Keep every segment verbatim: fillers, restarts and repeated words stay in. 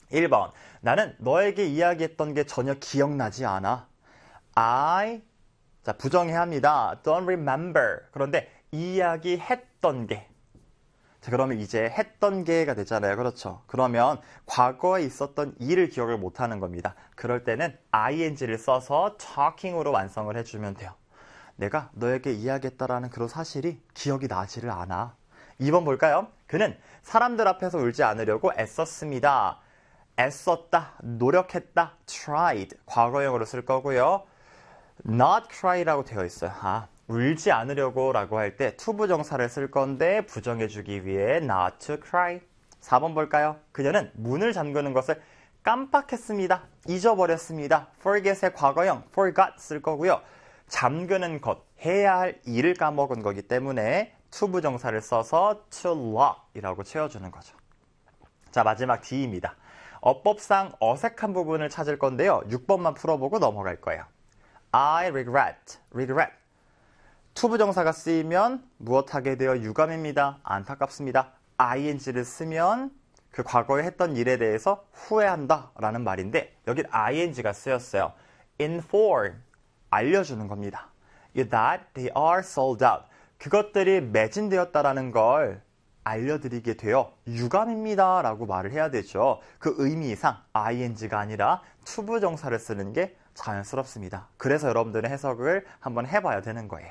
일 번, 나는 너에게 이야기했던 게 전혀 기억나지 않아. I, 자, 부정해야 합니다. don't remember. 그런데 이야기했던 게. 자, 그러면 이제 했던 게가 되잖아요. 그렇죠? 그러면 과거에 있었던 일을 기억을 못하는 겁니다. 그럴 때는 ing를 써서 talking으로 완성을 해주면 돼요. 내가 너에게 이야기했다라는 그런 사실이 기억이 나지를 않아. 이 번 볼까요? 그는 사람들 앞에서 울지 않으려고 애썼습니다. 애썼다, 노력했다, tried, 과거형으로 쓸 거고요. not cry라고 되어 있어요. 아, 울지 않으려고 라고 할 때 투부정사를 쓸 건데 부정해주기 위해 not to cry. 사 번 볼까요? 그녀는 문을 잠그는 것을 깜빡했습니다. 잊어버렸습니다. forget의 과거형 forgot 쓸 거고요. 잠그는 것, 해야 할 일을 까먹은 거기 때문에 투부정사를 써서 to lock 이라고 채워주는 거죠. 자, 마지막 D입니다. 어법상 어색한 부분을 찾을 건데요. 육 번만 풀어보고 넘어갈 거예요. I regret, regret. 투부정사가 쓰이면 무엇하게 되어 유감입니다. 안타깝습니다. ing를 쓰면 그 과거에 했던 일에 대해서 후회한다 라는 말인데 여기 ing가 쓰였어요. inform, 알려주는 겁니다. that they are sold out. 그것들이 매진되었다라는 걸 알려드리게 되어 유감입니다 라고 말을 해야 되죠. 그 의미상 ing가 아니라 투부정사를 쓰는 게 자연스럽습니다. 그래서 여러분들의 해석을 한번 해봐야 되는 거예요.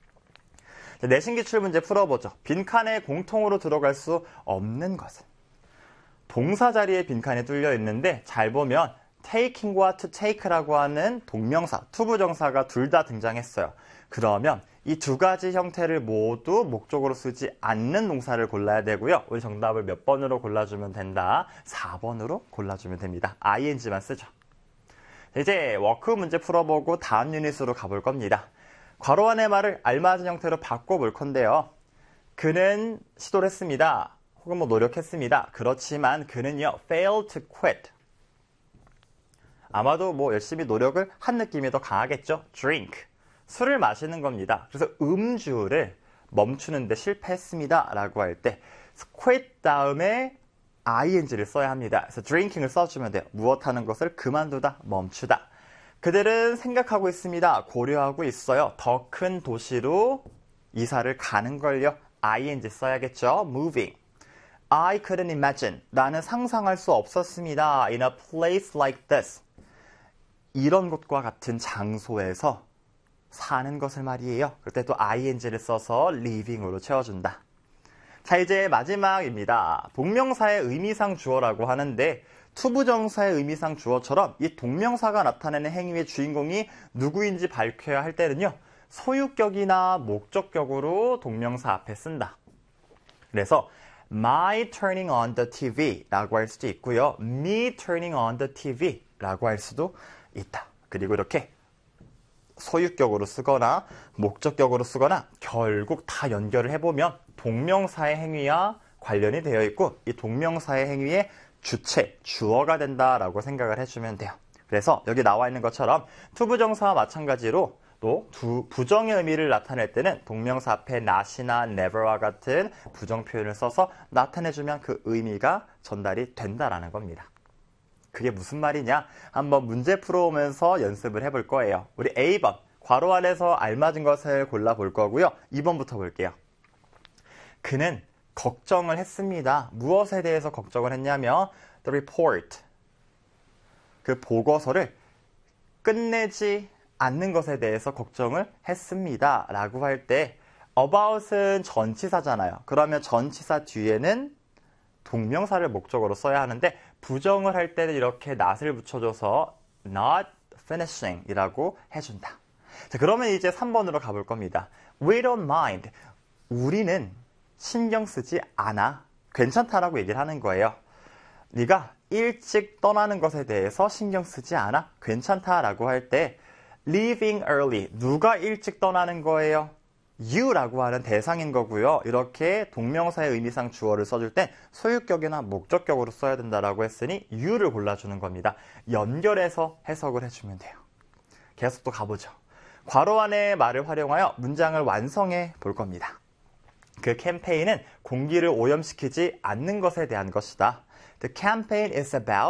내신기출 문제 풀어보죠. 빈칸에 공통으로 들어갈 수 없는 것은 동사 자리에 빈칸이 뚫려 있는데 잘 보면 taking과 to take라고 하는 동명사, 투부정사가 둘 다 등장했어요. 그러면 이 두 가지 형태를 모두 목적으로 쓰지 않는 동사를 골라야 되고요. 우리 정답을 몇 번으로 골라주면 된다? 사 번으로 골라주면 됩니다. ing만 쓰죠. 이제 워크 문제 풀어보고 다음 유닛으로 가볼 겁니다. 괄호 안의 말을 알맞은 형태로 바꿔볼 건데요. 그는 시도를 했습니다. 혹은 뭐 노력했습니다. 그렇지만 그는요, failed to quit. 아마도 뭐 열심히 노력을 한 느낌이 더 강하겠죠? drink. 술을 마시는 겁니다. 그래서 음주를 멈추는데 실패했습니다. 라고 할 때 quit 다음에 ing를 써야 합니다. 그래서 drinking을 써주면 돼요. 무엇하는 것을 그만두다, 멈추다. 그들은 생각하고 있습니다. 고려하고 있어요. 더 큰 도시로 이사를 가는 걸요. ing 써야겠죠. moving. I couldn't imagine. 나는 상상할 수 없었습니다. In a place like this. 이런 곳과 같은 장소에서 사는 것을 말이에요. 그때 또 ing를 써서 living으로 채워준다. 자, 이제 마지막입니다. 동명사의 의미상 주어라고 하는데 투부정사의 의미상 주어처럼 이 동명사가 나타내는 행위의 주인공이 누구인지 밝혀야 할 때는요. 소유격이나 목적격으로 동명사 앞에 쓴다. 그래서 my turning on the 티비라고 할 수도 있고요. me turning on the 티비라고 할 수도 있다. 그리고 이렇게 소유격으로 쓰거나 목적격으로 쓰거나 결국 다 연결을 해보면 동명사의 행위와 관련이 되어 있고 이 동명사의 행위의 주체, 주어가 된다라고 생각을 해주면 돼요. 그래서 여기 나와 있는 것처럼 투부정사와 마찬가지로 또 두 부정의 의미를 나타낼 때는 동명사 앞에 not이나 never와 같은 부정 표현을 써서 나타내주면 그 의미가 전달이 된다라는 겁니다. 그게 무슨 말이냐? 한번 문제 풀어오면서 연습을 해볼 거예요. 우리 A 번, 괄호 안에서 알맞은 것을 골라볼 거고요. 이 번부터 볼게요. 그는 걱정을 했습니다. 무엇에 대해서 걱정을 했냐면 the report, 그 보고서를 끝내지 않는 것에 대해서 걱정을 했습니다. 라고 할 때 about은 전치사잖아요. 그러면 전치사 뒤에는 동명사를 목적으로 써야 하는데 부정을 할 때는 이렇게 not을 붙여줘서 not finishing 이라고 해준다. 자, 그러면 이제 삼 번으로 가볼 겁니다. We don't mind. 우리는 신경 쓰지 않아. 괜찮다라고 얘기를 하는 거예요. 네가 일찍 떠나는 것에 대해서 신경 쓰지 않아. 괜찮다라고 할 때 leaving early. 누가 일찍 떠나는 거예요? you라고 하는 대상인 거고요. 이렇게 동명사의 의미상 주어를 써줄 땐 소유격이나 목적격으로 써야 된다라고 했으니 you를 골라주는 겁니다. 연결해서 해석을 해주면 돼요. 계속 또 가보죠. 괄호 안의 말을 활용하여 문장을 완성해 볼 겁니다. 그 캠페인은 공기를 오염시키지 않는 것에 대한 것이다. The campaign is about